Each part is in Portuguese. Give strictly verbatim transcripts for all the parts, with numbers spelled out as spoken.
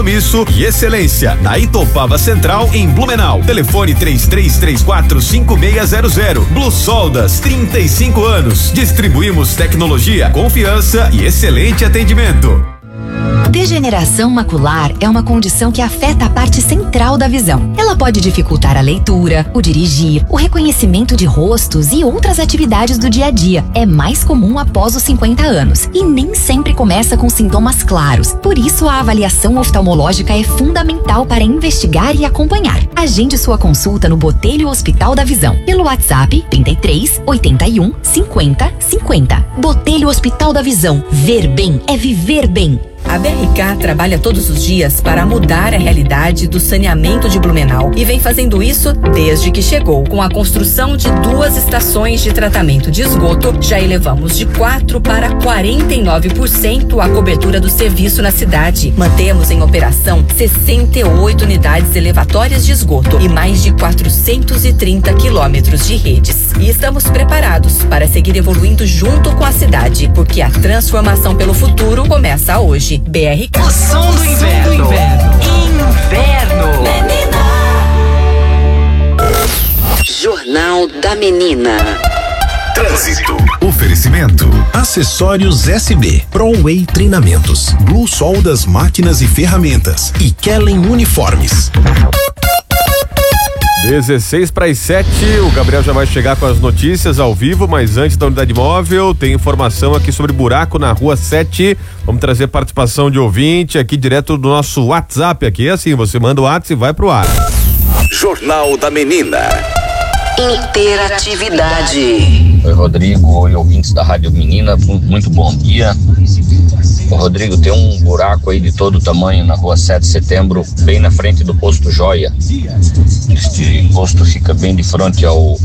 compromisso e excelência. Na Itopava Central, em Blumenau. Telefone três três três quatro cinco seis zero zero. Blue Soldas, trinta e cinco anos. Distribuímos tecnologia, confiança e excelente atendimento. Degeneração macular é uma condição que afeta a parte central da visão. Ela pode dificultar a leitura, o dirigir, o reconhecimento de rostos e outras atividades do dia a dia. É mais comum após os cinquenta anos e nem sempre começa com sintomas claros. Por isso, a avaliação oftalmológica é fundamental para investigar e acompanhar. Agende sua consulta no Botelho Hospital da Visão pelo WhatsApp trinta e três, oitenta e um, cinquenta, cinquenta. Botelho Hospital da Visão. Ver bem é viver bem. A B R K trabalha todos os dias para mudar a realidade do saneamento de Blumenau e vem fazendo isso desde que chegou. Com a construção de duas estações de tratamento de esgoto, já elevamos de quatro para quarenta e nove por cento a cobertura do serviço na cidade. Mantemos em operação sessenta e oito unidades elevatórias de esgoto e mais de quatrocentos e trinta quilômetros de redes. E estamos preparados para seguir evoluindo junto com a cidade, porque a transformação pelo futuro começa hoje. B R K. O som do inverno. Inverno. Inverno. Menina. Jornal da Menina. Trânsito. Oferecimento. Acessórios S B. ProWay Treinamentos. Blue Soldas Máquinas e Ferramentas. E Kellen Uniformes. dezesseis para as sete, o Gabriel já vai chegar com as notícias ao vivo, mas antes da unidade móvel, tem informação aqui sobre buraco na rua sete. Vamos trazer participação de ouvinte aqui direto do nosso WhatsApp aqui. É assim, você manda o WhatsApp e vai pro ar. Jornal da Menina. Interatividade. Oi, Rodrigo. Oi, ouvintes da Rádio Menina. Muito bom dia. Ô, Rodrigo, tem um buraco aí de todo tamanho na rua sete de setembro, bem na frente do posto Joia. Este posto fica bem de frente ao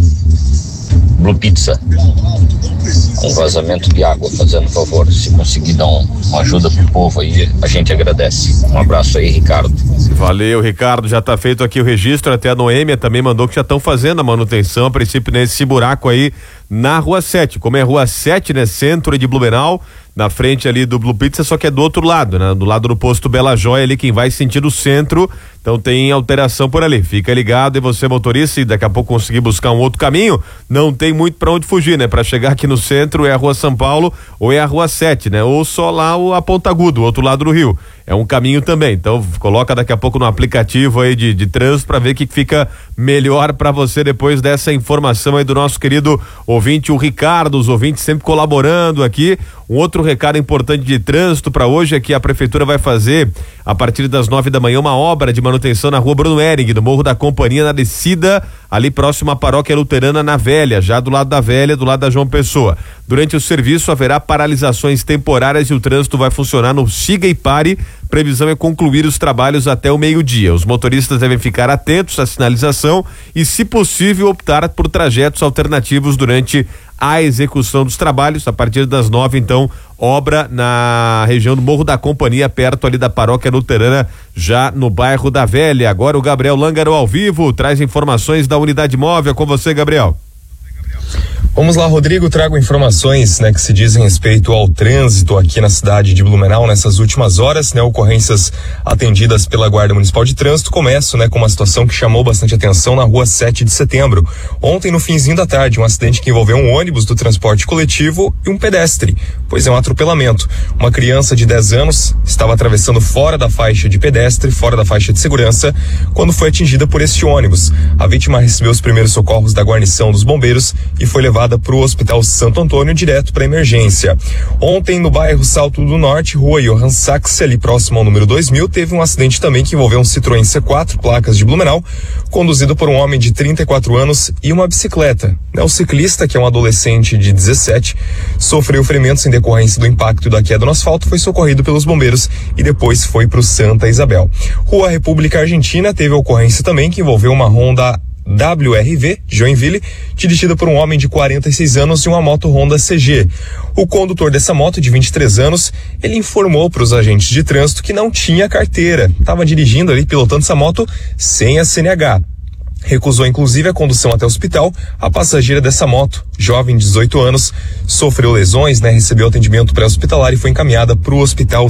Blue Pizza, com vazamento de água, fazendo favor. Se conseguir dar um, uma ajuda pro povo aí, a gente agradece. Um abraço aí, Ricardo. Valeu, Ricardo. Já tá feito aqui o registro, até a Noêmia também mandou que já estão fazendo a manutenção, a princípio, nesse buraco aí na rua sete. Como é rua sete, né? Centro de Blumenau, na frente ali do Blue Pizza, só que é do outro lado, né? Do lado do posto Bela Joia ali, quem vai sentido centro, então tem alteração por ali. Fica ligado, e você, motorista, e daqui a pouco conseguir buscar um outro caminho, não tem muito pra onde fugir, né? Pra chegar aqui no centro é a rua São Paulo ou é a rua sete, né? Ou só lá o, a Ponta Aguda, o outro lado do rio. É um caminho também, então coloca daqui a pouco no aplicativo aí de, de trânsito pra ver o que fica melhor pra você depois dessa informação aí do nosso querido ouvinte, o Ricardo, os ouvintes sempre colaborando aqui. Um outro recado importante de trânsito para hoje é que a prefeitura vai fazer, a partir das nove da manhã, uma obra de manutenção na rua Bruno Hering, no Morro da Companhia, na descida, ali próximo à Paróquia Luterana, na Velha, já do lado da Velha, do lado da João Pessoa. Durante o serviço haverá paralisações temporárias e o trânsito vai funcionar no Siga e Pare. Previsão é concluir os trabalhos até o meio-dia. Os motoristas devem ficar atentos à sinalização e, se possível, optar por trajetos alternativos durante a execução dos trabalhos. A partir das nove, então, obra na região do Morro da Companhia, perto ali da Paróquia Luterana, já no bairro da Velha. Agora o Gabriel Lângaro ao vivo traz informações da unidade móvel. Com você, Gabriel. Vamos lá, Rodrigo, trago informações, né, que se dizem respeito ao trânsito aqui na cidade de Blumenau nessas últimas horas, né, ocorrências atendidas pela Guarda Municipal de Trânsito. Começo, né, com uma situação que chamou bastante atenção na rua sete de setembro. Ontem, no finzinho da tarde, um acidente que envolveu um ônibus do transporte coletivo e um pedestre, pois é um atropelamento. Uma criança de dez anos estava atravessando fora da faixa de pedestre, fora da faixa de segurança, quando foi atingida por este ônibus. A vítima recebeu os primeiros socorros da guarnição dos bombeiros e foi levada para o Hospital Santo Antônio direto para emergência. Ontem, no bairro Salto do Norte, rua Johann Sachs, ali próximo ao número dois mil, teve um acidente também que envolveu um Citroën C quatro, placas de Blumenau, conduzido por um homem de trinta e quatro anos e uma bicicleta. O ciclista, que é um adolescente de dezessete, sofreu ferimentos em decorrência do impacto da queda no asfalto, foi socorrido pelos bombeiros e depois foi para o Santa Isabel. Rua República Argentina teve ocorrência também que envolveu uma Honda W R V, Joinville, dirigida por um homem de quarenta e seis anos e uma moto Honda C G. O condutor dessa moto, de vinte e três anos, ele informou para os agentes de trânsito que não tinha carteira, estava dirigindo ali, pilotando essa moto sem a C N H. Recusou inclusive a condução até o hospital. A passageira dessa moto, jovem de dezoito anos, sofreu lesões, né, recebeu atendimento pré-hospitalar e foi encaminhada para o Hospital